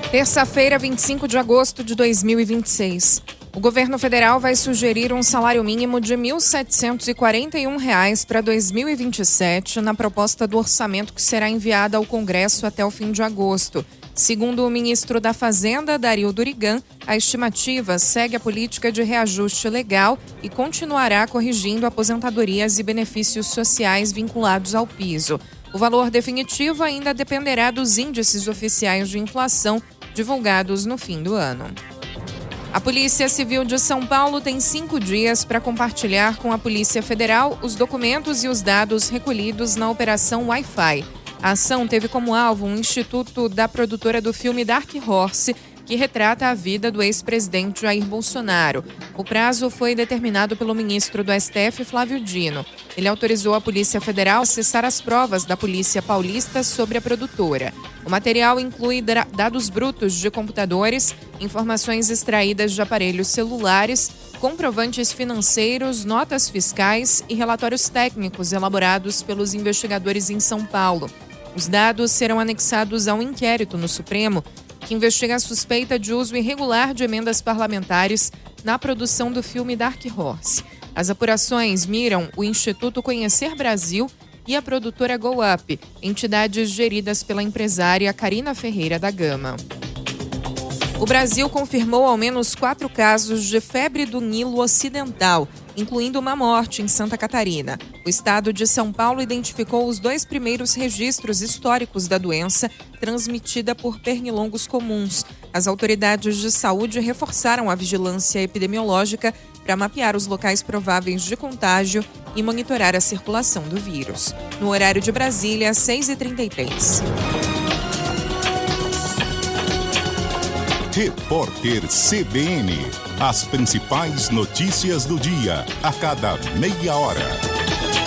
Terça-feira, 25 de agosto de 2026. O governo federal vai sugerir um salário mínimo de R$ 1.741 para 2027 na proposta do orçamento que será enviada ao Congresso até o fim de agosto. Segundo o ministro da Fazenda, Dario Durigan, a estimativa segue a política de reajuste legal e continuará corrigindo aposentadorias e benefícios sociais vinculados ao piso. O valor definitivo ainda dependerá dos índices oficiais de inflação divulgados no fim do ano. A Polícia Civil de São Paulo tem 5 dias para compartilhar com a Polícia Federal os documentos e os dados recolhidos na Operação Wi-Fi. A ação teve como alvo um instituto da produtora do filme Dark Horse, que retrata a vida do ex-presidente Jair Bolsonaro. O prazo foi determinado pelo ministro do STF, Flávio Dino. Ele autorizou a Polícia Federal a acessar as provas da Polícia Paulista sobre a produtora. O material inclui dados brutos de computadores, informações extraídas de aparelhos celulares, comprovantes financeiros, notas fiscais e relatórios técnicos elaborados pelos investigadores em São Paulo. Os dados serão anexados a um inquérito no Supremo que investiga a suspeita de uso irregular de emendas parlamentares na produção do filme Dark Horse. As apurações miram o Instituto Conhecer Brasil e a produtora Go Up, entidades geridas pela empresária Carina Ferreira da Gama. O Brasil confirmou ao menos 4 casos de febre do Nilo Ocidental, incluindo uma morte em Santa Catarina. O estado de São Paulo identificou os 2 primeiros registros históricos da doença, transmitida por pernilongos comuns. As autoridades de saúde reforçaram a vigilância epidemiológica para mapear os locais prováveis de contágio e monitorar a circulação do vírus. No horário de Brasília, 6h33. Repórter CBN. As principais notícias do dia, a cada meia hora.